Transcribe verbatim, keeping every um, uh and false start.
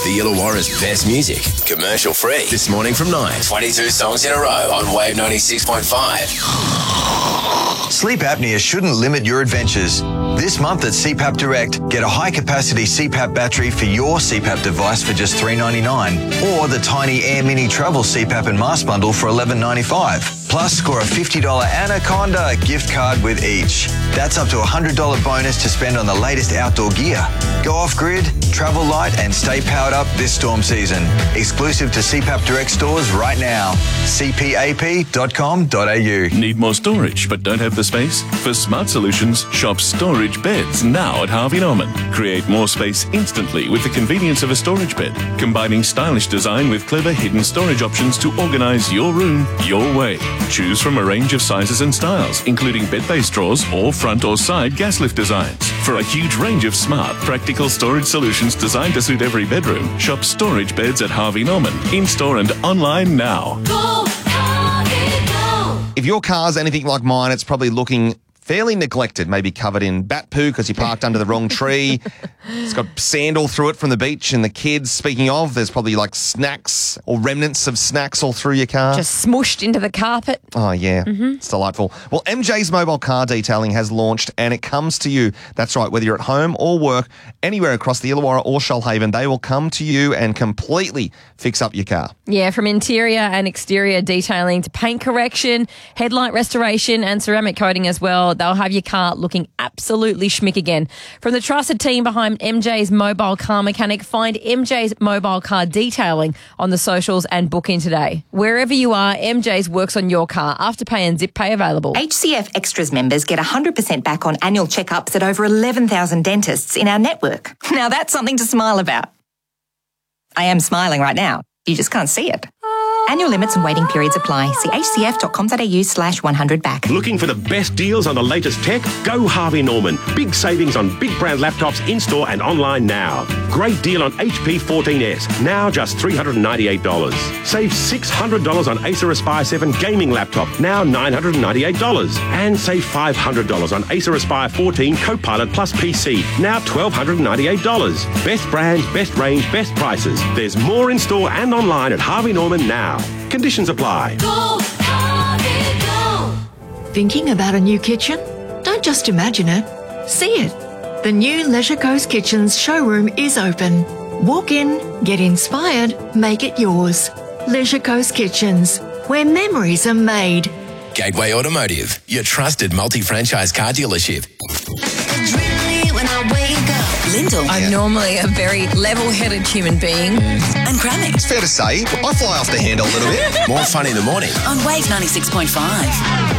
The Illawarra's best music, commercial free. This morning from nine. twenty-two songs in a row on Wave ninety-six point five. Sleep apnea shouldn't limit your adventures. This month at C PAP Direct, get a high-capacity C PAP battery for your C PAP device for just three dollars ninety-nine, or the tiny Air Mini Travel C PAP and Mask Bundle for eleven dollars ninety-five. Plus, score a fifty dollars Anaconda gift card with each. That's up to a one hundred dollars bonus to spend on the latest outdoor gear. Go off-grid, travel light, and stay powered up this storm season. Exclusive to C PAP Direct stores right now. c p a p dot com dot a u. Need more storage but don't have the space? For smart solutions, shop Storage Beds now at Harvey Norman. Create more space instantly with the convenience of a storage bed, combining stylish design with clever hidden storage options to organise your room your way. Choose from a range of sizes and styles, including bed-based drawers or front or side gas lift designs. For a huge range of smart, practical storage solutions designed to suit every bedroom, shop Storage Beds at Harvey Norman, in-store and online now. Go, Harvey, go. If your car's anything like mine, it's probably looking fairly neglected, maybe covered in bat poo because you parked under the wrong tree. It's got sand all through it from the beach and the kids. Speaking of, there's probably like snacks or remnants of snacks all through your car. Just smooshed into the carpet. Oh, yeah. Mm-hmm. It's delightful. Well, M J's Mobile Car Detailing has launched and it comes to you. That's right. Whether you're at home or work, anywhere across the Illawarra or Shoalhaven, they will come to you and completely fix up your car. Yeah, from interior and exterior detailing to paint correction, headlight restoration and ceramic coating as well. They'll have your car looking absolutely schmick again. From the trusted team behind M J's Mobile Car Mechanic, find M J's Mobile Car Detailing on the socials and book in today. Wherever you are, M J's works on your car. Afterpay and zip pay available. H C F Extras members get one hundred percent back on annual checkups at over eleven thousand dentists in our network. Now that's something to smile about. I am smiling right now. You just can't see it. Annual limits and waiting periods apply. See h c f dot com dot a u slash one hundred back. Looking for the best deals on the latest tech? Go Harvey Norman. Big savings on big brand laptops in-store and online now. Great deal on H P fourteen S, now just three hundred ninety-eight dollars. Save six hundred dollars on Acer Aspire seven gaming laptop, now nine hundred ninety-eight dollars. And save five hundred dollars on Acer Aspire fourteen Copilot Plus P C, now one thousand two hundred ninety-eight dollars. Best brands, best range, best prices. There's more in-store and online at Harvey Norman now. Conditions apply. Go, Harvey, go. Thinking about a new kitchen? Don't just imagine it. See it. The new Leisure Coast Kitchens showroom is open. Walk in, get inspired, make it yours. Leisure Coast Kitchens, where memories are made. Gateway Automotive, your trusted multi-franchise car dealership. When I wake up. Lyndall. I'm normally a very level-headed human being. And Grammy. It's fair to say, I fly off the handle a little bit. More fun in the morning. On Wave ninety-six point five.